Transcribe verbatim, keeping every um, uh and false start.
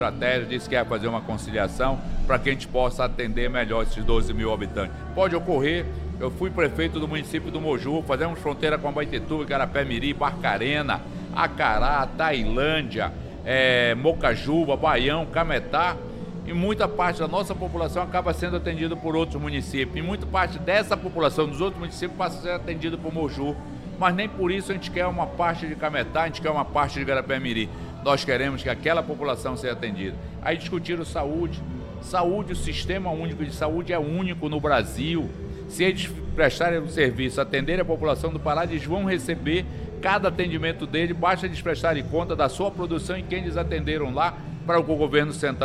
estratégia, disse que ia fazer uma conciliação para que a gente possa atender melhor esses doze mil habitantes. Pode ocorrer, eu fui prefeito do município do Moju, fazemos fronteira com Abaetetuba, Igarapé-Miri, Barcarena, Acará, Tailândia, é, Mocajuba, Baião, Cametá, e muita parte da nossa população acaba sendo atendida por outros municípios, e muita parte dessa população dos outros municípios passa a ser atendida por Moju, mas nem por isso a gente quer uma parte de Cametá, a gente quer uma parte de Igarapé-Miri. Nós queremos que aquela população seja atendida. Aí discutiram saúde. Saúde, o sistema único de saúde é único no Brasil. Se eles prestarem o serviço, atenderem a população do Pará, eles vão receber cada atendimento dele, basta eles prestarem conta da sua produção e quem eles atenderam lá para o governo central